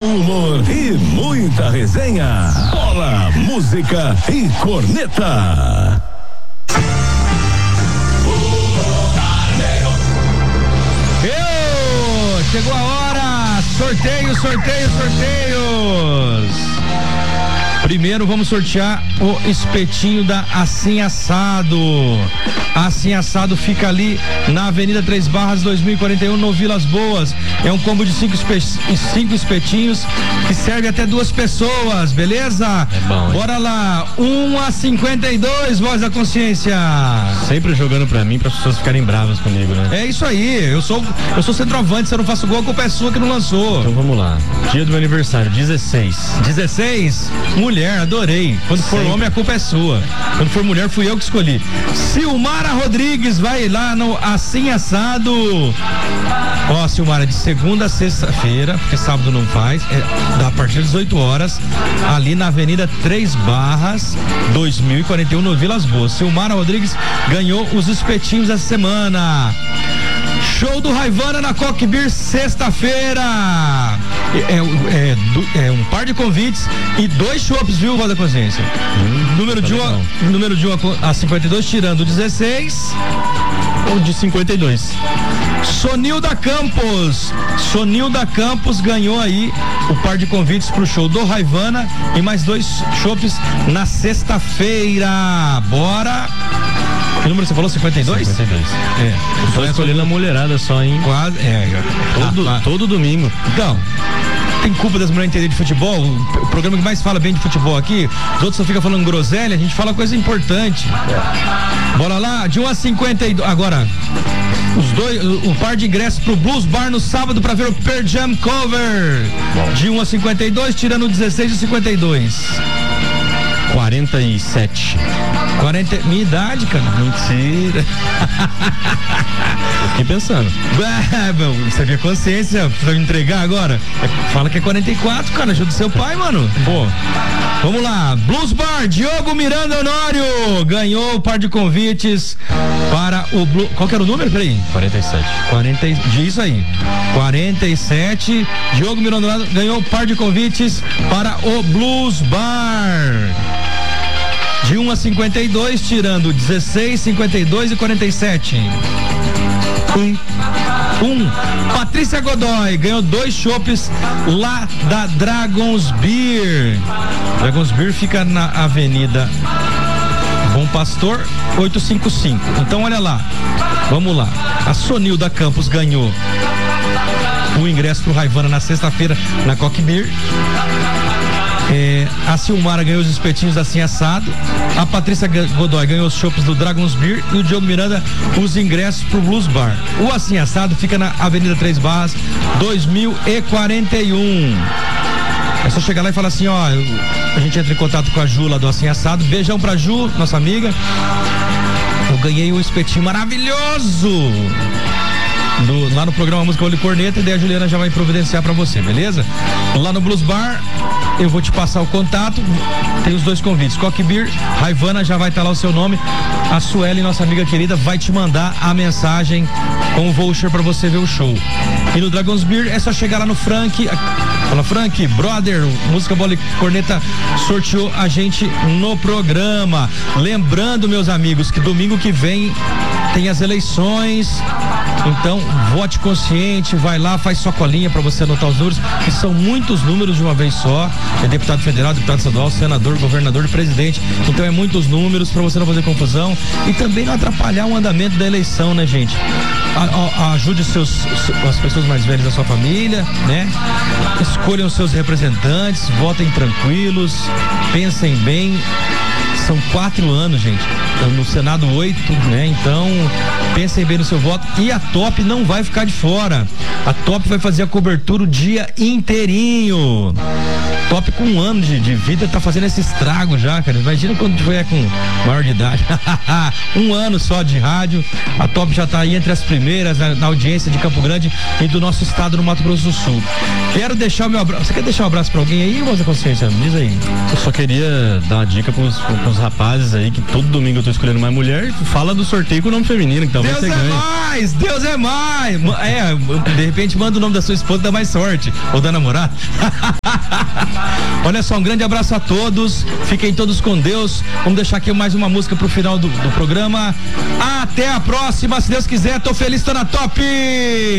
humor e muita resenha. Bola, música e corneta. Chegou a hora, sorteios. Primeiro vamos sortear o espetinho da Assim Assado. Assim Assado fica ali na Avenida 3 Barras 2041, no Vilas Boas. É um combo de 5 espetinhos que serve até 2 pessoas, beleza? É bom, bora lá, 1,52, voz da consciência. Sempre jogando pra mim, para as pessoas ficarem bravas comigo, né? É isso aí, eu sou centroavante, se eu não faço gol, a culpa é sua que não lançou. Então vamos lá, dia do meu aniversário, 16. 16, mulher, adorei. Quando for homem, a culpa é sua. Quando for mulher, fui eu que escolhi. Silmara Rodrigues vai lá no Assim Assado. Ó, Silmara, de segunda a sexta-feira, porque sábado não faz, a partir das 18 horas, ali na Avenida 3 Barras 2041, no Vilas Boas. Silmara Rodrigues ganhou os espetinhos essa semana. Show do Raivana na Coque Beer, sexta-feira. É um par de convites e 2 chopps, viu, Voz da Consciência? Número de 1 a 52, tirando 16. Ou de 52. Sonilda Campos ganhou aí o par de convites pro show do Raivana e mais 2 chopps na sexta-feira. Bora! Que número você falou? 52? 52. Tô escolhendo a mulherada só, hein? Quase, todo domingo. Então, tem culpa das mulheres entenderem de futebol? O programa que mais fala bem de futebol aqui, os outros só ficam falando groselha, a gente fala coisa importante. Bora lá, de 1 a 52. Agora, o par de ingressos pro Blues Bar no sábado pra ver o Pearl Jam Cover. De 1 a 52, tirando 16 e 52. 47. Minha idade, cara. Mentira. Eu fiquei pensando. Você vê consciência, precisa me entregar agora? Fala que é 44, cara, ajuda o seu pai, mano. Pô. Vamos lá, Blues Bar, Diogo Miranda Honório ganhou o par de convites para o Blues. Qual que era o número? Peraí. 47. Isso aí. 47. Diogo Miranda Honório ganhou o par de convites para o Blues Bar. De 1 a 52, tirando 16, 52 e 47. 1. Patrícia Godoy ganhou 2 chopps lá da Dragons Beer. Dragons Beer fica na Avenida Bom Pastor 855. Então olha lá, vamos lá. A Sonilda Campos ganhou o ingresso pro Raivana na sexta-feira na Coque Beer. A Silmara ganhou os espetinhos Assim Assado. A Patrícia Godoy ganhou os chopps do Dragons Beer e o Diogo Miranda os ingressos pro Blues Bar. O Assim Assado fica na Avenida 3 Barras 2041. É só chegar lá e falar assim, ó, a gente entra em contato com a Ju lá do Assim Assado. Beijão pra Ju, nossa amiga. Eu ganhei um espetinho maravilhoso lá no programa Música Olho e Corneta, e daí a Juliana já vai providenciar pra você, beleza? Lá no Blues Bar, eu vou te passar o contato, tem os 2 convites, Coque Beer, Raivana, já vai estar lá o seu nome, a Sueli, nossa amiga querida, vai te mandar a mensagem com o voucher pra você ver o show. E no Dragons Beer é só chegar lá no Frank, fala Frank, brother, Música Bola e Corneta sorteou a gente no programa. Lembrando, meus amigos, que domingo que vem tem as eleições. Então, vote consciente, vai lá, faz sua colinha pra você anotar os números, que são muitos números de uma vez só. É deputado federal, deputado estadual, senador, governador e presidente. Então é muitos números pra você não fazer confusão e também não atrapalhar o andamento da eleição, né, gente? Ajude as pessoas mais velhas da sua família, né? Escolham seus representantes, votem tranquilos, pensem bem. São 4 anos, gente. No Senado 8, né? Então, pensem bem no seu voto. E a Top não vai ficar de fora. A Top vai fazer a cobertura o dia inteirinho. Top com 1 ano de vida tá fazendo esse estrago já, cara. Imagina quando tiver com maior de idade. 1 ano só de rádio. A Top já tá aí entre as primeiras na audiência de Campo Grande e do nosso estado no Mato Grosso do Sul. Quero deixar o meu abraço. Você quer deixar um abraço pra alguém aí, Voz da Consciência? Me diz aí. Eu só queria dar uma dica pros rapazes aí, que todo domingo eu tô escolhendo uma mulher. Fala do sorteio com o nome feminino, que talvez Deus você é ganhe. mais, Deus é mais. De repente manda o nome da sua esposa, dá mais sorte. Ou da namorada. Olha só, um grande abraço a todos. Fiquem todos com Deus. Vamos deixar aqui mais uma música pro final do programa. Até a próxima, se Deus quiser. Tô feliz, tô na top!